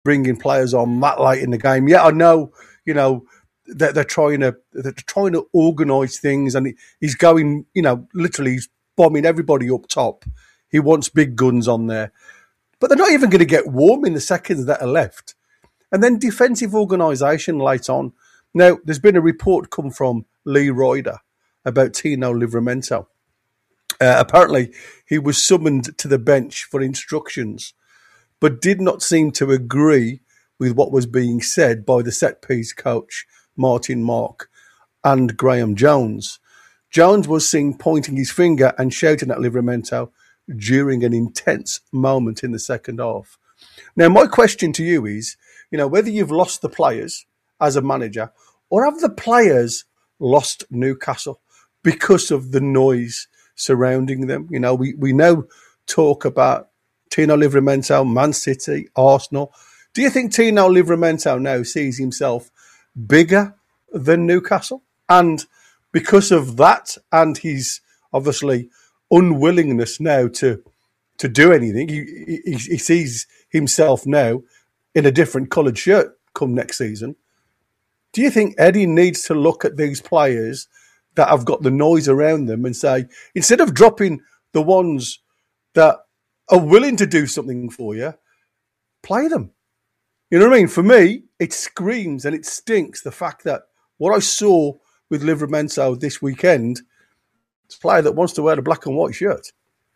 bringing players on that late in the game. Yeah, I know, that they're trying to organise things, and he's going, literally he's bombing everybody up top. He wants big guns on there, but they're not even going to get warm in the seconds that are left. And then defensive organisation late on. Now, there's been a report come from Lee Ryder about Tino Livramento. Apparently, he was summoned to the bench for instructions, but did not seem to agree with what was being said by the set-piece coach, Martin Mark, and Graham Jones. Jones was seen pointing his finger and shouting at Livramento during an intense moment in the second half. Now, my question to you is, whether you've lost the players as a manager, or have the players lost Newcastle because of the noise surrounding them? We now talk about Tino Livramento, Man City, Arsenal. Do you think Tino Livramento now sees himself bigger than Newcastle? And because of that and his, obviously, unwillingness now to do anything, he sees himself now in a different coloured shirt come next season. Do you think Eddie needs to look at these players that have got the noise around them and say, instead of dropping the ones that are willing to do something for you, play them? You know what I mean? For me, it screams and it stinks the fact that what I saw with Livramento this weekend, it's a player that wants to wear the black and white shirt.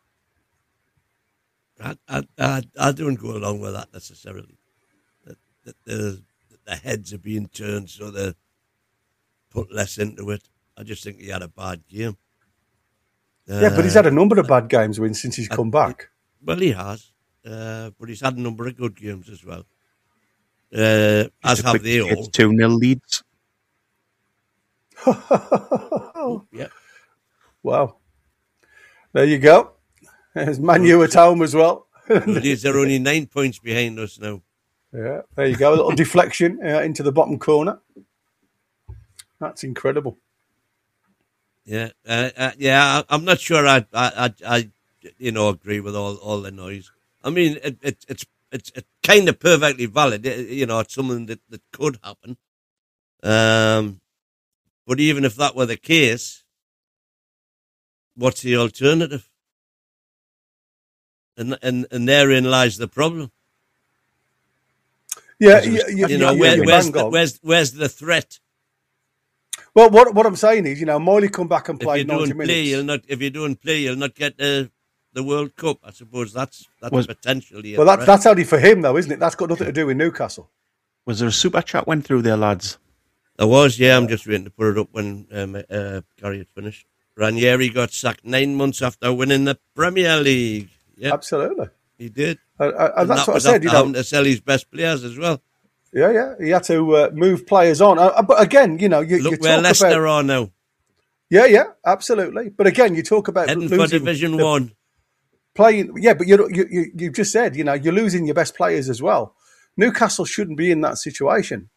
I don't go along with that necessarily. The heads are being turned so they put less into it. I just think he had a bad game. Yeah, but he's had a number of bad games since he's come back. Well, he has. But he's had a number of good games as well. As have they all. 2-0 leads. Yeah. Wow. There you go. There's Man U at home as well. They're only 9 points behind us now. Yeah, there you go. A little deflection into the bottom corner. That's incredible. Yeah, I'm not sure I agree with all the noise. I mean, it's kind of perfectly valid. It's something that could happen. But even if that were the case, what's the alternative? And therein lies the problem. Yeah, where's the threat? Well, what I'm saying is, Miley come back and play 90 minutes. If you don't play, you'll not get the World Cup. I suppose that's potentially. Well, that's only for him, though, isn't it? That's got nothing to do with Newcastle. Was there a super chat went through there, lads? There was, yeah. I'm just waiting to put it up when Gary had finished. Ranieri got sacked 9 months after winning the Premier League. Yep. Absolutely, he did. And that's what I said. Having to sell his best players as well. Yeah. He had to move players on. But again, you look where Leicester are now. Yeah, absolutely. But again, you talk about heading for Division 1. Playing, yeah, but you just said, you're losing your best players as well. Newcastle shouldn't be in that situation.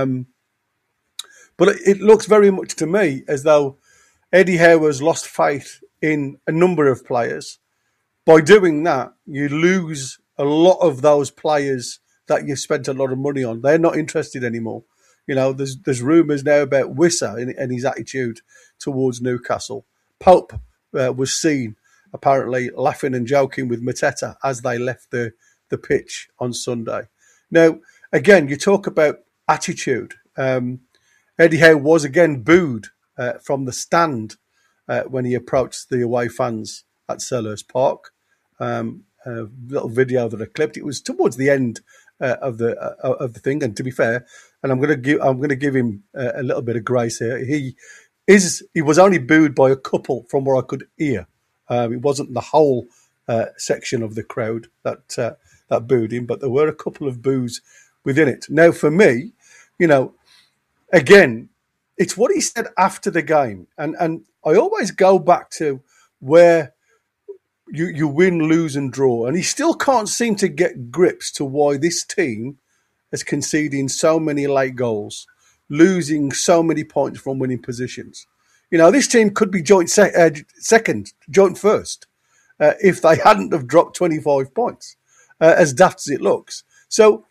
But it looks very much to me as though Eddie Howe has lost faith in a number of players. By doing that, you lose a lot of those players that you spent a lot of money on. They're not interested anymore. There's rumours now about Wissa and his attitude towards Newcastle. Pope was seen apparently laughing and joking with Mateta as they left the pitch on Sunday. Now, again, you talk about attitude. Eddie Howe was again booed from the stand when he approached the away fans at Selhurst Park. A little video that I clipped. It was towards the end of the thing, and to be fair, and I'm going to give him a little bit of grace here. He was only booed by a couple from where I could hear. It wasn't the whole section of the crowd that booed him, but there were a couple of boos within it. Now, for me, again, it's what he said after the game, and I always go back to where you win, lose, and draw, and he still can't seem to get grips to why this team is conceding so many late goals, losing so many points from winning positions. This team could be joint second, joint first, if they hadn't have dropped 25 points, as daft as it looks. So